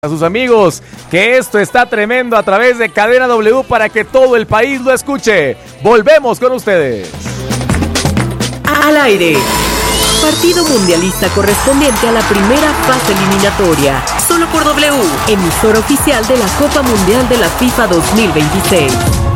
A sus amigos que esto está tremendo a través de Cadena W para que todo el país lo escuche. Volvemos con ustedes. Al aire. Partido mundialista correspondiente a la primera fase eliminatoria. Solo por W, emisora oficial de la Copa Mundial de la FIFA 2026.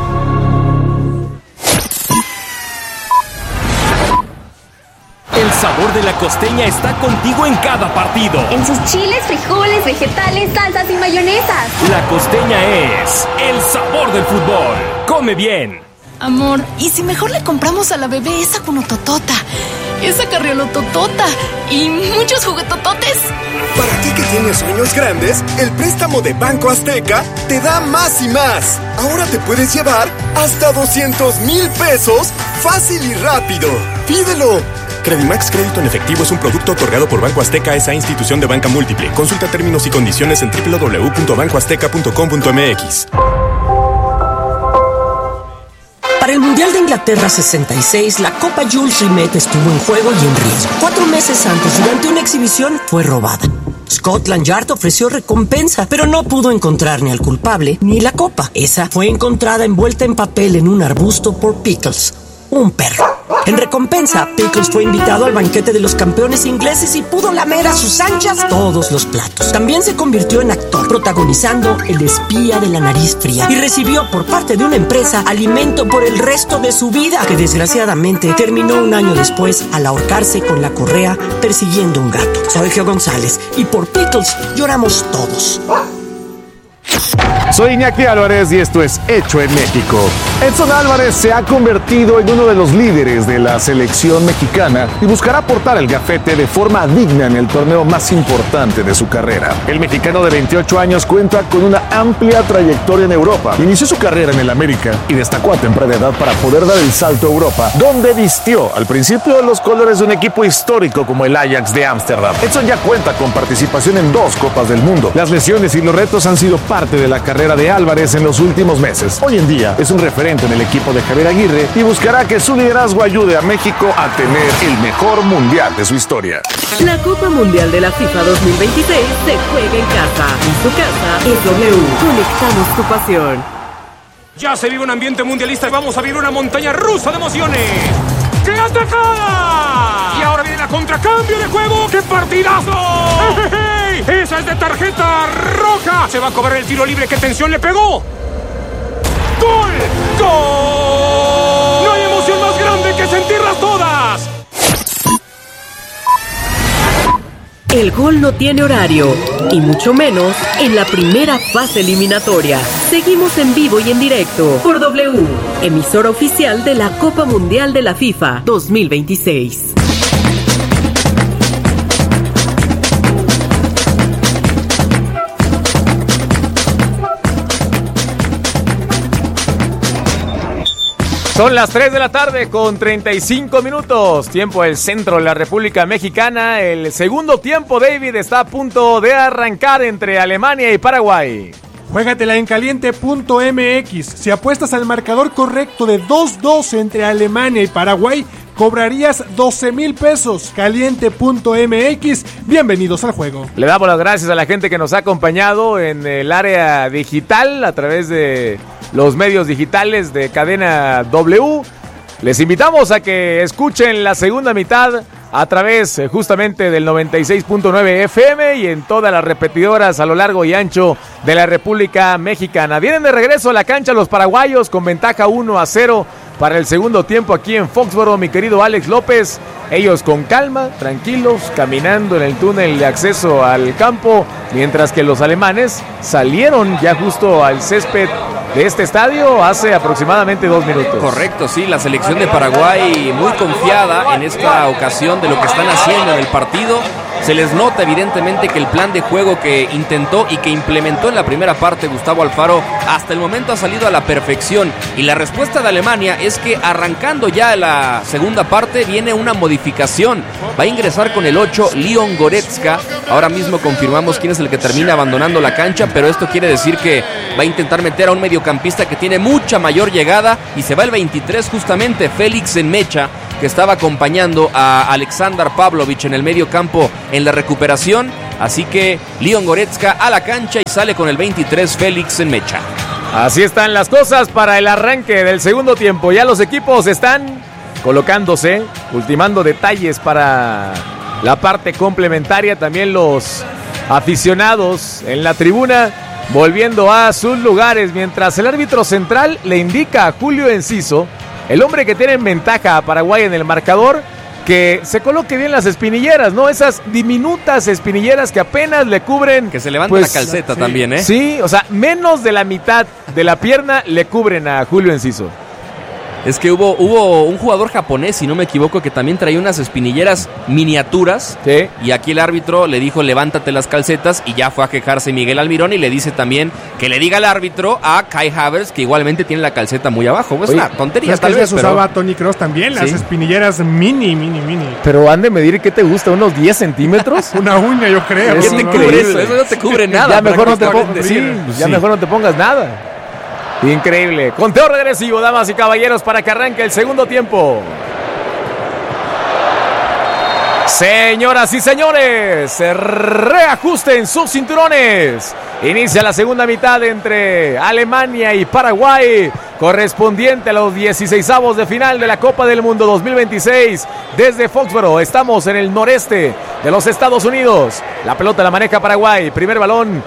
El sabor de la costeña está contigo en cada partido. En sus chiles, frijoles, vegetales, salsas y mayonesas. La costeña es el sabor del fútbol. Come bien. Amor, ¿y si mejor le compramos a la bebé esa cunototota, esa carriolototota y muchos juguetototes? Para ti que tienes sueños grandes, el préstamo de Banco Azteca te da más y más. Ahora te puedes llevar hasta 200,000 pesos fácil y rápido. ¡Pídelo! Credimax Crédito en Efectivo es un producto otorgado por Banco Azteca, esa institución de banca múltiple. Consulta términos y condiciones en www.bancoazteca.com.mx. Para el Mundial de Inglaterra 66, la Copa Jules Rimet estuvo en juego y en riesgo. 4 meses antes, durante una exhibición, fue robada. Scotland Yard ofreció recompensa, pero no pudo encontrar ni al culpable ni la copa. Esa fue encontrada envuelta en papel en un arbusto por Pickles, un perro. En recompensa, Pickles fue invitado al banquete de los campeones ingleses y pudo lamer a sus anchas todos los platos. También se convirtió en actor, protagonizando El espía de la nariz fría, y recibió por parte de una empresa alimento por el resto de su vida, que desgraciadamente terminó un año después al ahorcarse con la correa persiguiendo un gato. Soy Geo González y por Pickles lloramos todos. Soy Iñaki Álvarez y esto es Hecho en México. Edson Álvarez se ha convertido en uno de los líderes de la selección mexicana y buscará portar el gafete de forma digna en el torneo más importante de su carrera. El mexicano de 28 años cuenta con una amplia trayectoria en Europa. Inició su carrera en el América y destacó a temprana edad para poder dar el salto a Europa, donde vistió al principio los colores de un equipo histórico como el Ajax de Ámsterdam. Edson ya cuenta con participación en 2 Copas del Mundo. Las lesiones y los retos han sido parte de la carrera de Álvarez en los últimos meses. Hoy en día es un referente en el equipo de Javier Aguirre y buscará que su liderazgo ayude a México a tener el mejor mundial de su historia. La Copa Mundial de la FIFA 2026 se juega en casa. Y su casa es W. Conectamos tu pasión. Ya se vive un ambiente mundialista y vamos a vivir una montaña rusa de emociones. ¡Qué atacada! Y ahora viene la contracambio de juego. ¡Qué partidazo! ¡Hey! ¡Esa es de tarjeta roja! Se va a cobrar el tiro libre. ¡Qué tensión le pegó! ¡Gol! ¡Gol! No hay emoción más grande que sentirlas todas. El gol no tiene horario, y mucho menos en la primera fase eliminatoria. Seguimos en vivo y en directo por W, emisora oficial de la Copa Mundial de la FIFA 2026. Son las 3 de la tarde con 35 minutos, tiempo del centro de la República Mexicana. El segundo tiempo, David, está a punto de arrancar entre Alemania y Paraguay. Juégatela en caliente.mx. Si apuestas al marcador correcto de 2-2 entre Alemania y Paraguay, cobrarías 12,000 pesos. Caliente.mx. Bienvenidos al juego. Le damos las gracias a la gente que nos ha acompañado en el área digital a través de los medios digitales de Cadena W. Les invitamos a que escuchen la segunda mitad a través justamente del 96.9 FM y en todas las repetidoras a lo largo y ancho de la República Mexicana. Vienen de regreso a la cancha los paraguayos con ventaja 1-0 para el segundo tiempo aquí en Foxboro, mi querido Alex López. Ellos con calma, tranquilos, caminando en el túnel de acceso al campo, mientras que los alemanes salieron ya justo al césped de este estadio hace aproximadamente 2 minutos. Correcto, sí, la selección de Paraguay muy confiada en esta ocasión de lo que están haciendo en el partido. Se les nota evidentemente que el plan de juego que intentó y que implementó en la primera parte Gustavo Alfaro hasta el momento ha salido a la perfección. Y la respuesta de Alemania es que arrancando ya la segunda parte viene una modificación. Va a ingresar con el 8 Leon Goretzka. Ahora mismo confirmamos quién es el que termina abandonando la cancha, pero esto quiere decir que va a intentar meter a un mediocampista que tiene mucha mayor llegada y se va el 23 justamente, Félix Enmecha, que estaba acompañando a Aleksandar Pavlovic en el medio campo en la recuperación. Así que Leon Goretzka a la cancha y sale con el 23 Félix Enmecha. Así están las cosas para el arranque del segundo tiempo. Ya los equipos están colocándose, ultimando detalles para la parte complementaria. También los aficionados en la tribuna volviendo a sus lugares, mientras el árbitro central le indica a Julio Enciso, el hombre que tiene en ventaja a Paraguay en el marcador, que se coloque bien las espinilleras, ¿no? Esas diminutas espinilleras que apenas le cubren. Que se levanta la calceta también, ¿eh? Sí, o sea, menos de la mitad de la pierna le cubren a Julio Enciso. Es que hubo un jugador japonés, si no me equivoco, que también traía unas espinilleras miniaturas. Sí. Y aquí el árbitro le dijo, levántate las calcetas, y ya fue a quejarse Miguel Almirón y le dice también que le diga al árbitro a Kai Havertz que igualmente tiene la calceta muy abajo. Es una tontería, tal vez, pero usaba Toni Kroos también, las espinilleras mini. Pero han de medir, ¿qué te gusta? ¿Unos 10 centímetros? Una uña, yo creo. ¿Qué te cubre eso? Eso no te cubre nada. Ya mejor no te pongas, mejor no te pongas nada. Increíble. Conteo regresivo, damas y caballeros, para que arranque el segundo tiempo. Señoras y señores, reajusten sus cinturones. Inicia la segunda mitad entre Alemania y Paraguay, correspondiente a los 16avos de final de la Copa del Mundo 2026. Desde Foxborough, estamos en el noreste de los Estados Unidos. La pelota la maneja Paraguay. Primer balón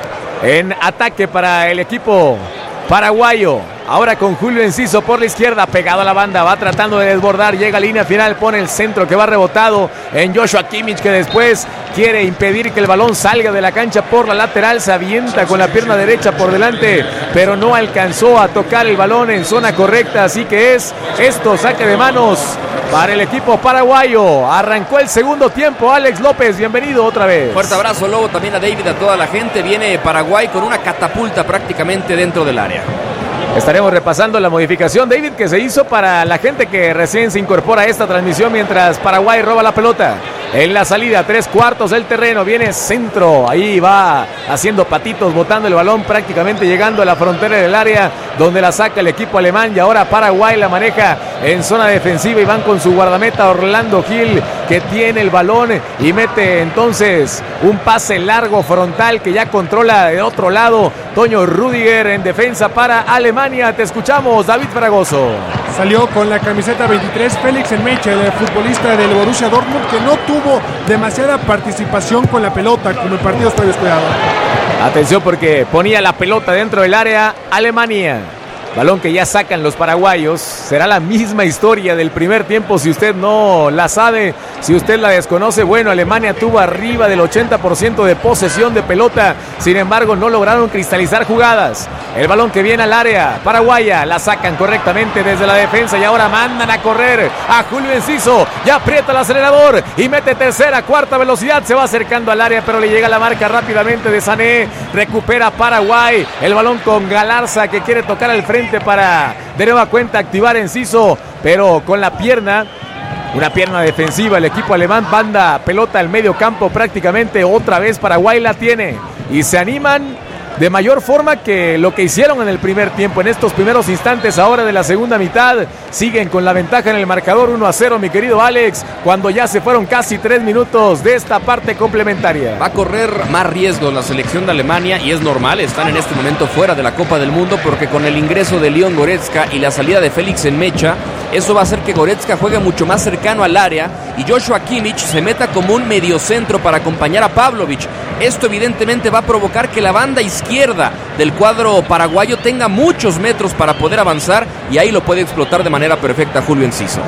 en ataque para el equipo paraguayo. Ahora con Julio Enciso por la izquierda, pegado a la banda, va tratando de desbordar, llega a línea final, pone el centro que va rebotado en Joshua Kimmich, que después quiere impedir que el balón salga de la cancha por la lateral, se avienta con la pierna derecha por delante, pero no alcanzó a tocar el balón en zona correcta, así que es esto, saque de manos para el equipo paraguayo. Arrancó el segundo tiempo. Alex López, bienvenido otra vez. Fuerte abrazo, Lobo, también a David, a toda la gente. Viene Paraguay con una catapulta prácticamente dentro del área. Estaremos repasando la modificación, David, que se hizo para la gente que recién se incorpora a esta transmisión mientras Paraguay roba la pelota. En la salida, 3/4 del terreno, viene centro, ahí va haciendo patitos, botando el balón, prácticamente llegando a la frontera del área, donde la saca el equipo alemán, y ahora Paraguay la maneja en zona defensiva y van con su guardameta Orlando Gil, que tiene el balón y mete entonces un pase largo frontal que ya controla de otro lado Toño Rüdiger en defensa para Alemania. Te escuchamos, David Fragoso. Salió con la camiseta 23 Félix Enmecha, el futbolista del Borussia Dortmund, que no tuvo demasiada participación con la pelota como en partidos previos. Cuidado. Atención, porque ponía la pelota dentro del área Alemania. Balón que ya sacan los paraguayos. Será la misma historia del primer tiempo. Si usted no la sabe, si usted la desconoce, bueno, Alemania tuvo arriba del 80% de posesión de pelota. Sin embargo, no lograron cristalizar jugadas. El balón que viene al área paraguaya, la sacan correctamente desde la defensa y ahora mandan a correr a Julio Enciso. Ya aprieta el acelerador y mete tercera, cuarta velocidad. Se va acercando al área, pero le llega la marca rápidamente de Sané. Recupera Paraguay. El balón con Galarza, que quiere tocar al frente para de nueva cuenta activar Enciso, pero con la pierna, una pierna defensiva, el equipo alemán manda pelota al medio campo prácticamente. Otra vez Paraguay la tiene y se animan de mayor forma que lo que hicieron en el primer tiempo. En estos primeros instantes ahora de la segunda mitad siguen con la ventaja en el marcador 1-0, mi querido Alex, cuando ya se fueron casi 3 minutos de esta parte complementaria. Va a correr más riesgos la selección de Alemania y es normal, están en este momento fuera de la Copa del Mundo, porque con el ingreso de Leon Goretzka y la salida de Félix Enmecha, eso va a hacer que Goretzka juegue mucho más cercano al área y Joshua Kimmich se meta como un mediocentro para acompañar a Pavlovic. Esto evidentemente va a provocar que la banda izquierda del cuadro paraguayo tenga muchos metros para poder avanzar, y ahí lo puede explotar de manera perfecta Julio Enciso.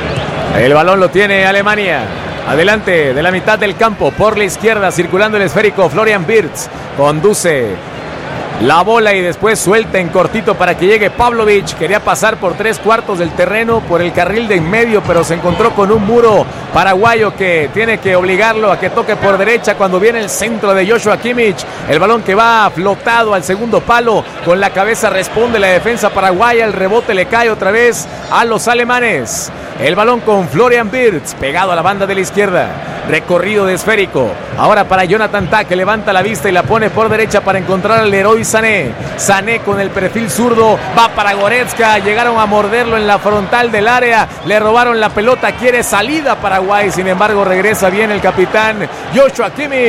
El balón lo tiene Alemania. Adelante de la mitad del campo, por la izquierda, circulando el esférico, Florian Wirtz conduce la bola y después suelta en cortito para que llegue Pavlovic. Quería pasar por 3/4 del terreno, por el carril de en medio, pero se encontró con un muro paraguayo que tiene que obligarlo a que toque por derecha cuando viene el centro de Joshua Kimmich. El balón que va flotado al segundo palo, con la cabeza responde la defensa paraguaya, el rebote le cae otra vez a los alemanes. El balón con Florian Wirtz, pegado a la banda de la izquierda. Recorrido de esférico. Ahora para Jonathan Tah, que levanta la vista y la pone por derecha para encontrar al Leroy Sané. Sané con el perfil zurdo. Va para Goretzka. Llegaron a morderlo en la frontal del área. Le robaron la pelota. Quiere salida Paraguay. Sin embargo, regresa bien el capitán Joshua Kimmich.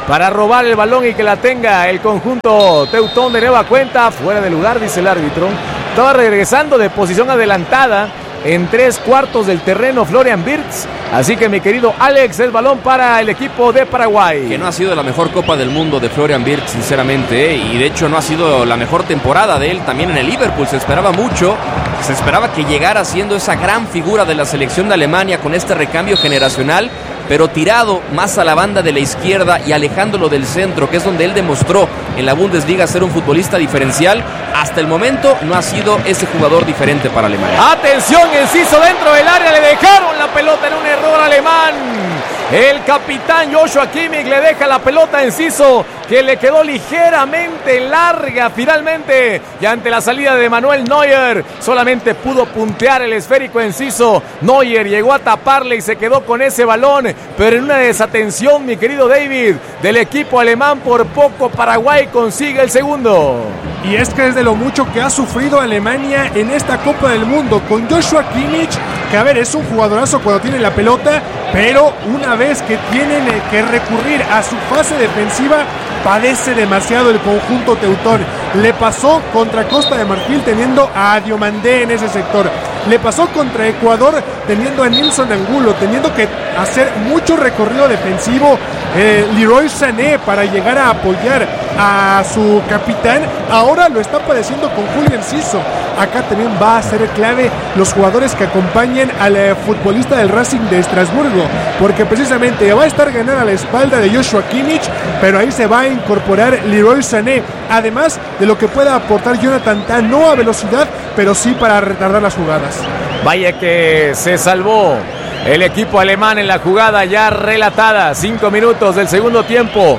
para robar el balón y que la tenga el conjunto teutón de nueva cuenta. Fuera de lugar, dice el árbitro. Estaba regresando de posición adelantada en 3/4 del terreno Florian Wirtz. Así que mi querido Alex, es balón para el equipo de Paraguay. Que no ha sido la mejor Copa del Mundo de Florian Wirtz, sinceramente, y de hecho no ha sido la mejor temporada de él. También en el Liverpool se esperaba mucho, se esperaba que llegara siendo esa gran figura de la selección de Alemania con este recambio generacional, pero tirado más a la banda de la izquierda y alejándolo del centro, que es donde él demostró en la Bundesliga ser un futbolista diferencial. Hasta el momento no ha sido ese jugador diferente para Alemania. Atención, Enciso dentro del área, le dejaron la pelota en un error alemán. El capitán Joshua Kimmich le deja la pelota a Enciso, que le quedó ligeramente larga finalmente, y ante la salida de Manuel Neuer solamente pudo puntear el esférico Enciso. Neuer llegó a taparle y se quedó con ese balón, pero en una desatención, mi querido David, del equipo alemán, por poco Paraguay consigue el segundo. Y es que es de lo mucho que ha sufrido Alemania en esta Copa del Mundo, con Joshua Kimmich, que a ver, es un jugadorazo cuando tiene la pelota, pero una vez que tienen que recurrir a su fase defensiva, padece demasiado el conjunto teutón. Le pasó contra Costa de Marfil teniendo a Diomandé en ese sector. Le pasó contra Ecuador teniendo a Nilson Angulo, teniendo que hacer mucho recorrido defensivo. Leroy Sané para llegar a apoyar a su capitán. Ahora lo está padeciendo con Julio Enciso. Acá también va a ser clave los jugadores que acompañen al futbolista del Racing de Estrasburgo, porque precisamente va a estar ganando a la espalda de Joshua Kimmich, pero ahí se va a incorporar Leroy Sané, además de lo que pueda aportar Jonathan Tah, no a velocidad, pero sí para retardar las jugadas. Vaya que se salvó el equipo alemán en la jugada ya relatada. 5 minutos del segundo tiempo.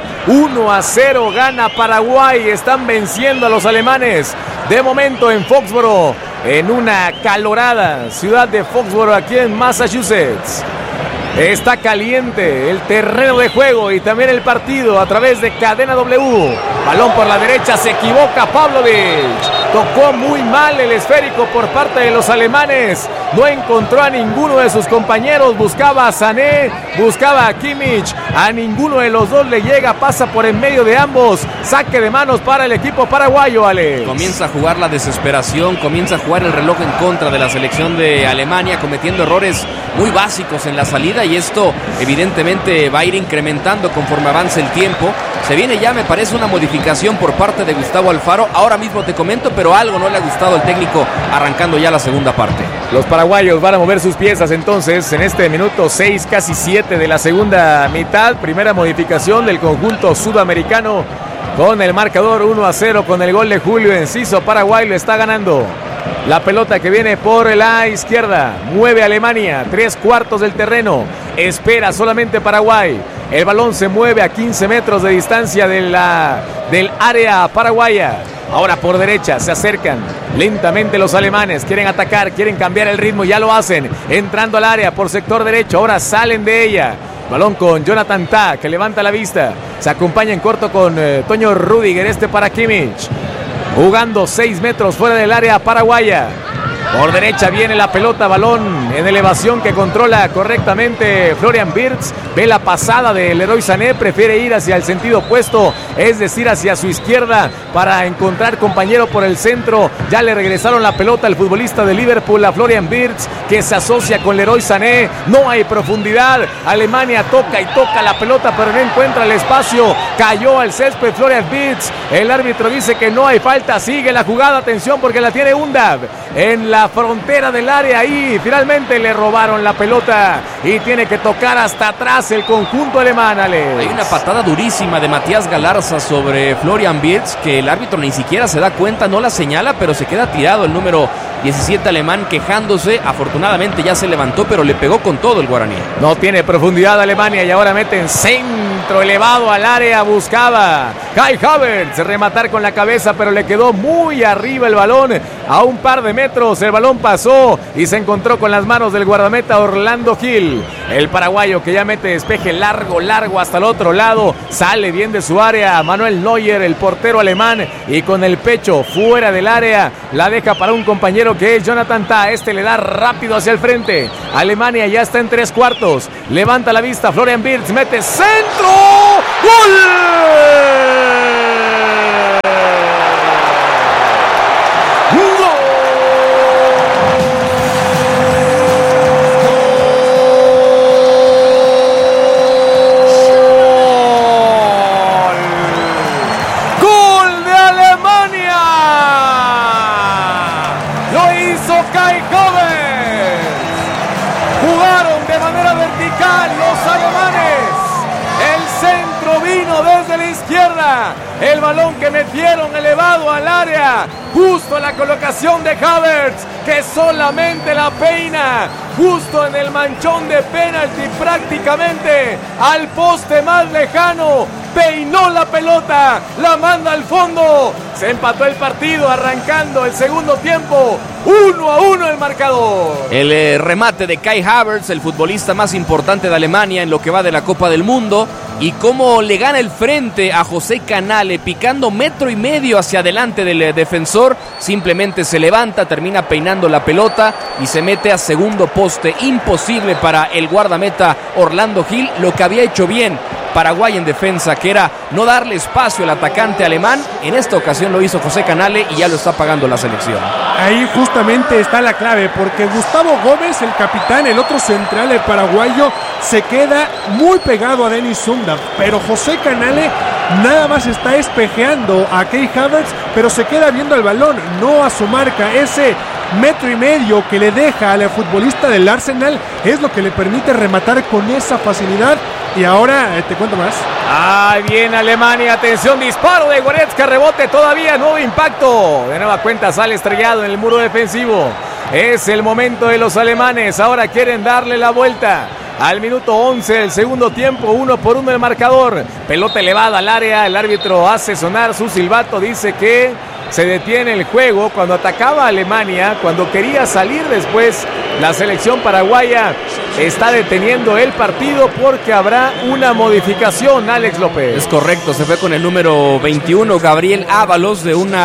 1-0 gana Paraguay. Están venciendo a los alemanes. De momento en Foxboro, en una calorada ciudad de Foxboro, aquí en Massachusetts. Está caliente el terreno de juego y también el partido a través de Cadena W. Balón por la derecha, se equivoca Pavlovic. Tocó muy mal el esférico por parte de los alemanes. No encontró a ninguno de sus compañeros. Buscaba a Sané, buscaba a Kimmich. A ninguno de los dos le llega, pasa por en medio de ambos. Saque de manos para el equipo paraguayo, Alex. Comienza a jugar la desesperación, comienza a jugar el reloj en contra de la selección de Alemania, cometiendo errores muy básicos en la salida, y esto evidentemente va a ir incrementando conforme avance el tiempo. Se viene ya, me parece, una modificación por parte de Gustavo Alfaro. Ahora mismo te comento, pero algo no le ha gustado al técnico arrancando ya la segunda parte. Los paraguayos van a mover sus piezas entonces en este minuto 6, casi 7 de la segunda mitad. Primera modificación del conjunto sudamericano con el marcador 1-0 con el gol de Julio Enciso. Paraguay lo está ganando. La pelota que viene por la izquierda, mueve Alemania, 3/4 del terreno, espera solamente Paraguay. El balón se mueve a 15 metros de distancia del área paraguaya. Ahora por derecha se acercan lentamente los alemanes, quieren atacar, quieren cambiar el ritmo, ya lo hacen, entrando al área por sector derecho, ahora salen de ella. Balón con Jonathan Tah, que levanta la vista, se acompaña en corto con Toño Rüdiger, para Kimmich. Jugando 6 metros fuera del área paraguaya. Por derecha viene la pelota, balón en elevación que controla correctamente Florian Wirtz. Ve la pasada de Leroy Sané, prefiere ir hacia el sentido opuesto, es decir, hacia su izquierda para encontrar compañero por el centro. Ya le regresaron la pelota al futbolista de Liverpool, a Florian Wirtz, que se asocia con Leroy Sané. No hay profundidad. Alemania toca y toca la pelota, pero no encuentra el espacio. Cayó al césped Florian Wirtz. El árbitro dice que no hay falta. Sigue la jugada, atención, porque la tiene Undav en la frontera del área. Ahí finalmente le robaron la pelota y tiene que tocar hasta atrás el conjunto alemán, Alex. Hay una patada durísima de Matías Galarza sobre Florian Wirtz, que el árbitro ni siquiera se da cuenta, no la señala, pero se queda tirado el número 17 alemán quejándose. Afortunadamente ya se levantó, pero le pegó con todo el guaraní. No tiene profundidad Alemania y ahora mete en centro elevado al área. Buscaba Kai Havertz rematar con la cabeza, pero le quedó muy arriba el balón, a un par de metros. El balón pasó y se encontró con las manos del guardameta Orlando Gil. El paraguayo que ya mete despeje largo hasta el otro lado. Sale bien de su área Manuel Neuer, el portero alemán, y con el pecho fuera del área la deja para un compañero que es Jonathan Tah. Le da rápido hacia el frente. Alemania ya está en 3/4. Levanta la vista Florian Wirtz, mete centro. El balón que metieron elevado al área, justo en la colocación de Havertz, que solamente la peina, justo en el manchón de penalti, prácticamente al poste más lejano, peinó la pelota, la manda al fondo, se empató el partido arrancando el segundo tiempo, 1-1 el marcador. El remate de Kai Havertz, el futbolista más importante de Alemania en lo que va de la Copa del Mundo, y cómo le gana el frente a José Canale, picando 1.5 metros hacia adelante del defensor, simplemente se levanta, termina peinando la pelota y se mete a segundo poste. Imposible para el guardameta Orlando Gil, lo que había hecho bien Paraguay en defensa, que era no darle espacio al atacante alemán. En esta ocasión lo hizo José Canale y ya lo está pagando la selección. Ahí justamente está la clave, porque Gustavo Gómez, el capitán, el otro central, el paraguayo, se queda muy pegado a Dennis Zunda, pero José Canale nada más está espejeando a Kai Havertz, pero se queda viendo el balón, no a su marca. Ese 1.5 metros que le deja al futbolista del Arsenal es lo que le permite rematar con esa facilidad. Y ahora te cuento más. ¡Ay, bien Alemania! Atención, disparo de Goretzka, rebote todavía, nuevo impacto. De nueva cuenta sale estrellado en el muro defensivo. Es el momento de los alemanes, ahora quieren darle la vuelta. Al minuto 11 del segundo tiempo, 1-1 el marcador. Pelota elevada al área, el árbitro hace sonar su silbato, dice que se detiene el juego. Cuando atacaba a Alemania, cuando quería salir después, la selección paraguaya está deteniendo el partido porque habrá una modificación, Alex López. Es correcto, se fue con el número 21, Gabriel Ábalos, de un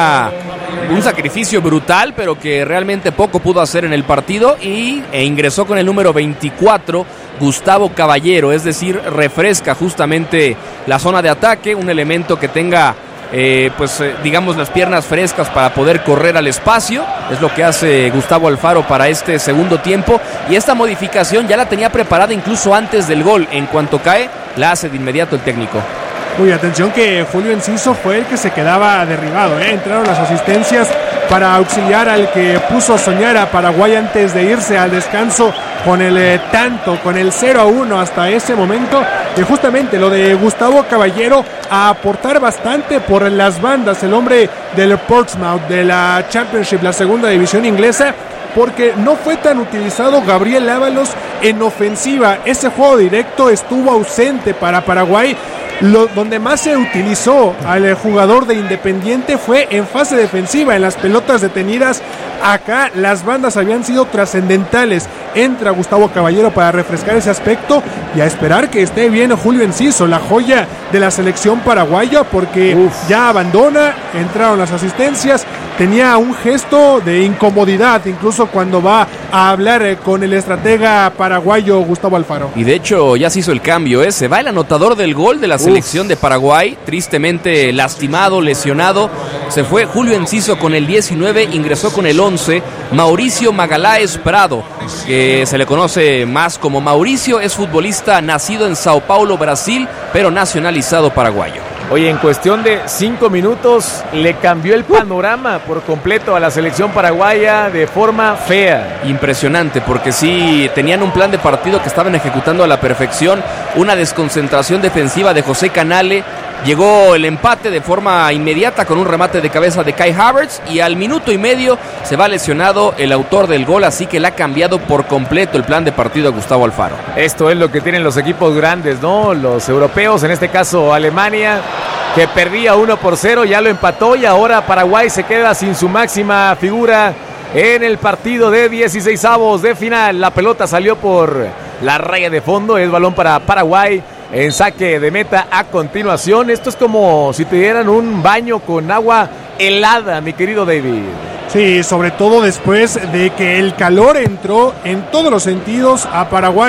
sacrificio brutal, pero que realmente poco pudo hacer en el partido, e ingresó con el número 24, Gustavo Caballero, es decir, refresca justamente la zona de ataque, un elemento que tenga digamos las piernas frescas para poder correr al espacio. Es lo que hace Gustavo Alfaro para este segundo tiempo, y esta modificación ya la tenía preparada incluso antes del gol. En cuanto cae, la hace de inmediato el técnico. Uy, atención que Julio Enciso fue el que se quedaba derribado, Entraron las asistencias para auxiliar al que puso a soñar a Paraguay antes de irse al descanso con el tanto, con el 0-1 hasta ese momento. Y justamente lo de Gustavo Caballero, a aportar bastante por las bandas, el hombre del Portsmouth, de la Championship, la segunda división inglesa, porque no fue tan utilizado Gabriel Ábalos en ofensiva. Ese juego directo estuvo ausente para Paraguay. Donde más se utilizó al jugador de Independiente fue en fase defensiva, en las pelotas detenidas. Acá las bandas habían sido trascendentales. Entra Gustavo Caballero para refrescar ese aspecto y a esperar que esté bien Julio Enciso, la joya de la selección paraguaya, porque ya abandona. Entraron las asistencias, tenía un gesto de incomodidad incluso cuando va a hablar con el estratega paraguayo Gustavo Alfaro. Y de hecho ya se hizo el cambio, se va el anotador del gol de la selección de Paraguay, tristemente lastimado, lesionado. Se fue Julio Enciso con el 19, ingresó con el 11 Mauricio Magaláes Prado, que se le conoce más como Mauricio, es futbolista nacido en Sao Paulo, Brasil, pero nacionalizado paraguayo. Oye, en cuestión de 5 minutos le cambió el panorama por completo a la selección paraguaya de forma fea. Impresionante, porque sí tenían un plan de partido que estaban ejecutando a la perfección, una desconcentración defensiva de José Canale. Llegó el empate de forma inmediata con un remate de cabeza de Kai Havertz, y al minuto y medio se va lesionado el autor del gol, así que le ha cambiado por completo el plan de partido a Gustavo Alfaro. Esto es lo que tienen los equipos grandes, ¿no? Los europeos, en este caso Alemania, que perdía 1-0, ya lo empató, y ahora Paraguay se queda sin su máxima figura en el partido de 16avos de final. La pelota salió por la raya de fondo, es balón para Paraguay en saque de meta a continuación. Esto es como si te dieran un baño con agua helada, mi querido David. Sí, sobre todo después de que el calor entró en todos los sentidos a Paraguay,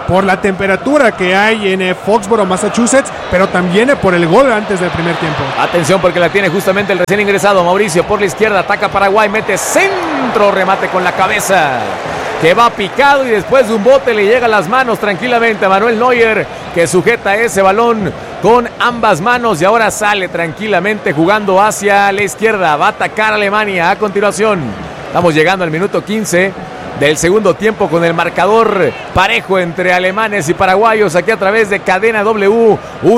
por la temperatura que hay en Foxborough, Massachusetts, pero también por el gol antes del primer tiempo. Atención porque la tiene justamente el recién ingresado Mauricio por la izquierda, ataca Paraguay, mete centro, remate con la cabeza, que va picado y después de un bote le llega a las manos tranquilamente a Manuel Neuer, que sujeta ese balón con ambas manos y ahora sale tranquilamente jugando hacia la izquierda. Va a atacar a Alemania a continuación. Estamos llegando al minuto 15 del segundo tiempo con el marcador parejo entre alemanes y paraguayos aquí a través de Cadena W.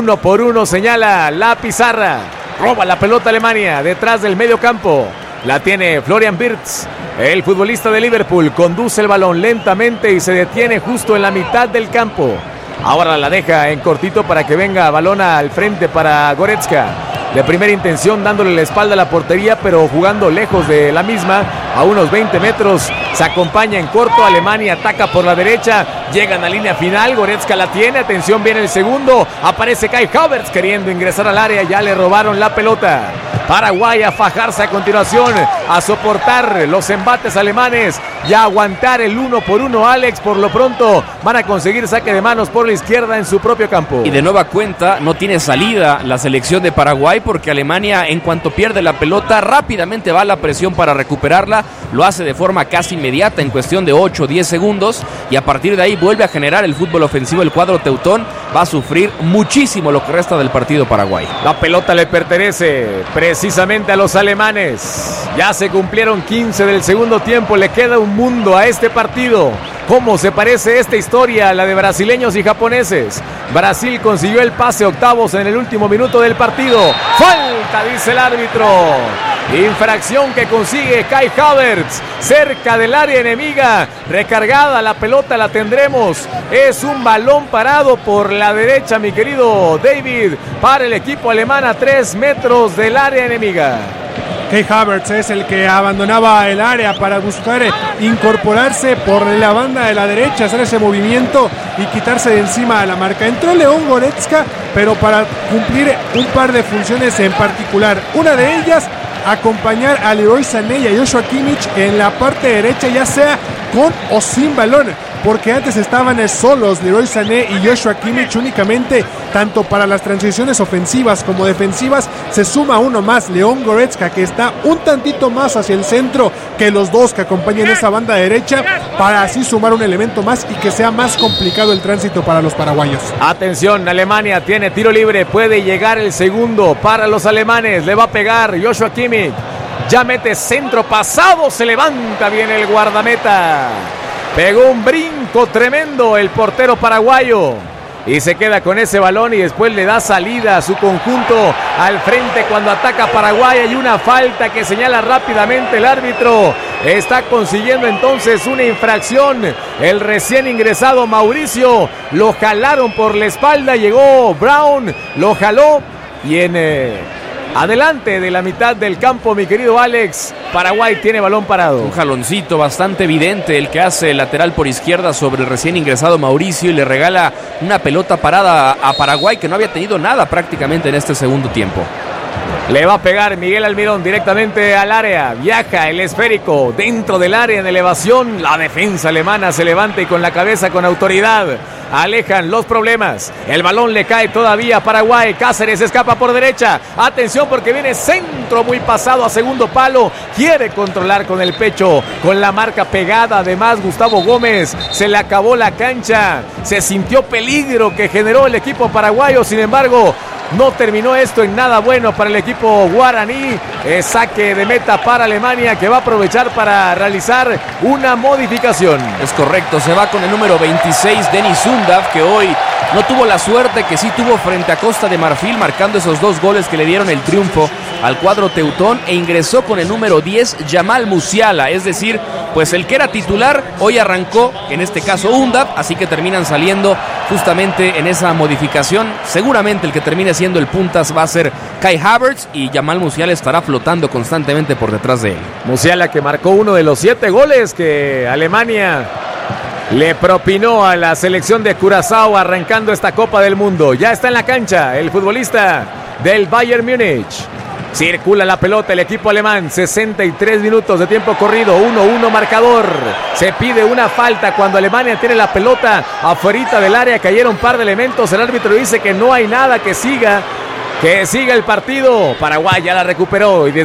1-1 señala la pizarra. Roba la pelota Alemania detrás del medio campo. La tiene Florian Wirtz, el futbolista de Liverpool. Conduce el balón lentamente y se detiene justo en la mitad del campo. Ahora la deja en cortito para que venga balón al frente para Goretzka. De primera intención dándole la espalda a la portería, pero jugando lejos de la misma, a unos 20 metros. Se acompaña en corto, Alemania ataca por la derecha, llegan a línea final, Goretzka la tiene, atención, viene el segundo, aparece Kai Havertz queriendo ingresar al área, ya le robaron la pelota. Paraguay a fajarse a continuación, a soportar los embates alemanes y a aguantar el 1-1, Alex. Por lo pronto van a conseguir saque de manos por la izquierda en su propio campo. Y de nueva cuenta no tiene salida la selección de Paraguay, porque Alemania, en cuanto pierde la pelota, rápidamente va a la presión para recuperarla. Lo hace de forma casi inmediata, en cuestión de 8 o 10 segundos, y a partir de ahí vuelve a generar el fútbol ofensivo el cuadro teutón. Va a sufrir muchísimo lo que resta del partido Paraguay. La pelota le pertenece precisamente a los alemanes. Ya se cumplieron 15 del segundo tiempo, le queda un mundo a este partido. ¿Cómo se parece esta historia a la de brasileños y japoneses? Brasil consiguió el pase octavos en el último minuto del partido. ¡Falta!, dice el árbitro. Infracción que consigue Kai Havertz cerca del área enemiga. Recargada la pelota, la tendremos. Es un balón parado por la derecha, mi querido David, para el equipo alemán a 3 metros del área enemiga. Kai Havertz es el que abandonaba el área para buscar incorporarse por la banda de la derecha, hacer ese movimiento y quitarse de encima a la marca. Entró León Goretzka, pero para cumplir un par de funciones en particular. Una de ellas, acompañar a Leroy Sané y a Joshua Kimmich en la parte derecha, ya sea con o sin balón, porque antes estaban solos Leroy Sané y Joshua Kimmich únicamente, tanto para las transiciones ofensivas como defensivas. Se suma uno más, León Goretzka, que está un tantito más hacia el centro que los dos que acompañan esa banda derecha, para así sumar un elemento más y que sea más complicado el tránsito para los paraguayos. Atención, Alemania tiene tiro libre, puede llegar el segundo para los alemanes, le va a pegar Joshua Kimmich, ya mete centro pasado, se levanta bien el guardameta. Pegó un brinco tremendo el portero paraguayo y se queda con ese balón y después le da salida a su conjunto al frente cuando ataca Paraguay. Hay una falta que señala rápidamente el árbitro. Está consiguiendo entonces una infracción el recién ingresado Mauricio. Lo jalaron por la espalda, llegó Brown, lo jaló y adelante de la mitad del campo, mi querido Alex, Paraguay tiene balón parado. Un jaloncito bastante evidente el que hace el lateral por izquierda sobre el recién ingresado Mauricio y le regala una pelota parada a Paraguay, que no había tenido nada prácticamente en este segundo tiempo. Le va a pegar Miguel Almirón directamente al área. Viaja el esférico dentro del área en elevación. La defensa alemana se levanta y con la cabeza, con autoridad, alejan los problemas. El balón le cae todavía a Paraguay. Cáceres escapa por derecha. Atención porque viene centro muy pasado a segundo palo. Quiere controlar con el pecho, con la marca pegada. Además, Gustavo Gómez, se le acabó la cancha. Se sintió peligro que generó el equipo paraguayo. Sin embargo, no terminó esto en nada bueno para el equipo guaraní. Saque de meta para Alemania, que va a aprovechar para realizar una modificación. Es correcto, se va con el número 26, Denis Undav, que hoy no tuvo la suerte que sí tuvo frente a Costa de Marfil, marcando esos 2 goles que le dieron el triunfo al cuadro teutón, e ingresó con el número 10, Jamal Musiala. Es decir, pues el que era titular hoy arrancó, en este caso Undav, así que terminan saliendo justamente en esa modificación. Seguramente el que termine siendo el puntas va a ser Kai Havertz, y Jamal Musiala estará flotando constantemente por detrás de él. Musiala, que marcó uno de los 7 goles que Alemania le propinó a la selección de Curazao arrancando esta Copa del Mundo. Ya está en la cancha el futbolista del Bayern Múnich. Circula la pelota el equipo alemán. 63 minutos de tiempo corrido. 1-1 marcador. Se pide una falta cuando Alemania tiene la pelota afuerita del área. Cayeron un par de elementos. El árbitro dice que no hay nada, que siga el partido. Paraguay ya la recuperó y